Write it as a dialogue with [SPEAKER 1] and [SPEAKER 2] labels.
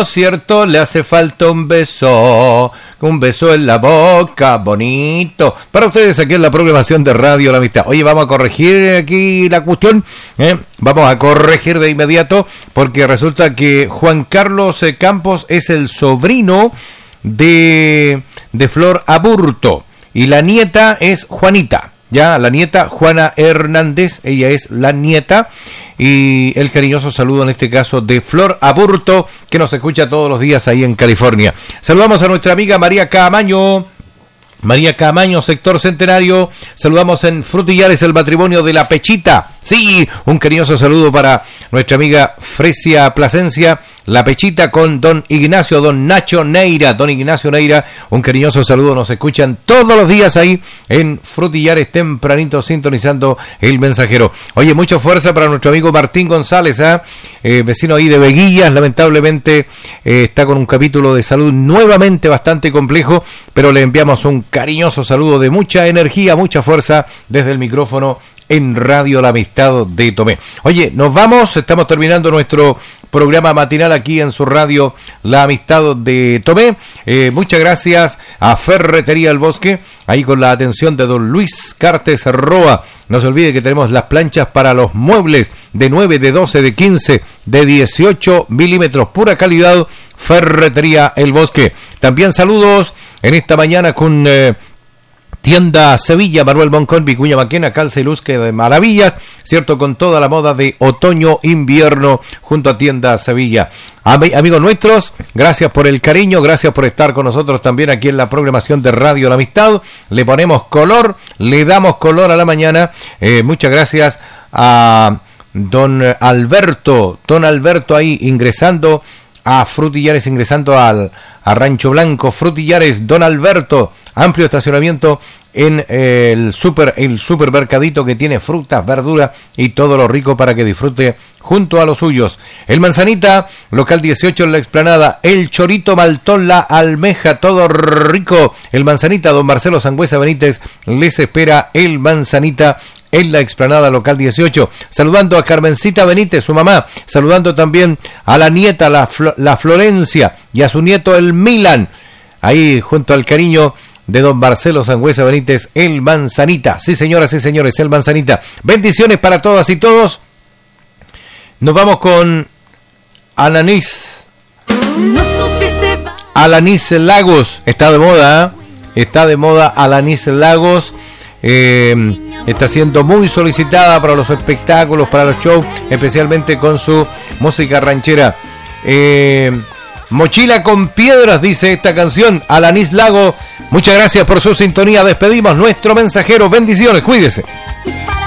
[SPEAKER 1] ¿no es cierto? Le hace falta un beso en la boca, bonito. Para ustedes aquí en la programación de Radio La Amistad. Oye, vamos a corregir aquí la cuestión, vamos a corregir de inmediato, porque resulta que Juan Carlos Campos es el sobrino de Flor Aburto, y la nieta es Juanita. Ya, la nieta, Juana Hernández, ella es la nieta, y el cariñoso saludo en este caso de Flor Aburto, que nos escucha todos los días ahí en California. Saludamos a nuestra amiga María Camaño, sector Centenario. Saludamos en Frutillares el matrimonio de La Pechita. Sí, un cariñoso saludo para nuestra amiga Fresia Plasencia, La Pechita, con don Ignacio Neira. Don Ignacio Neira, un cariñoso saludo. Nos escuchan todos los días ahí en Frutillares, tempranito, sintonizando El Mensajero. Oye, mucha fuerza para nuestro amigo Martín González, vecino ahí de Veguillas. Lamentablemente está con un capítulo de salud nuevamente bastante complejo, pero le enviamos un cariñoso saludo de mucha energía, mucha fuerza desde el micrófono en Radio La Amistad de Tomé. Oye, nos vamos, estamos terminando nuestro programa matinal aquí en su radio La Amistad de Tomé. Muchas gracias a Ferretería El Bosque, ahí con la atención de don Luis Cartes Roa. No se olvide que tenemos las planchas para los muebles de 9, de 12, de 15, de 18 milímetros, pura calidad, Ferretería El Bosque. También saludos en esta mañana con Tienda Sevilla, Manuel Moncón, Vicuña Maquena, calza y luz que de maravillas, cierto, con toda la moda de otoño-invierno junto a Tienda Sevilla. Amigos nuestros, gracias por el cariño, gracias por estar con nosotros también aquí en la programación de Radio La Amistad. Le ponemos color, le damos color a la mañana. Muchas gracias a don Alberto ahí ingresando a Frutillares, ingresando a Rancho Blanco, Frutillares, don Alberto, amplio estacionamiento en el supermercadito que tiene frutas, verduras y todo lo rico para que disfrute junto a los suyos. El Manzanita, local 18 en la Explanada, el chorito maltón, la almeja, todo rico. El Manzanita, don Marcelo Sangüesa Benítez, les espera el Manzanita en la Explanada, local 18. Saludando a Carmencita Benítez, su mamá. Saludando también a la nieta, la Florencia, y a su nieto, el Milan. Ahí, junto al cariño de don Marcelo Sangüesa Benítez, el Manzanita. Sí, señoras y señores, el Manzanita. Bendiciones para todas y todos. Nos vamos con Alanis. Alanis Lagos. Está de moda, está de moda Alanis Lagos. Está siendo muy solicitada para los espectáculos, para los shows, especialmente con su música ranchera. Mochila con piedras, dice esta canción, Alanis Lago. Muchas gracias por su sintonía. Despedimos nuestro mensajero. Bendiciones, cuídese.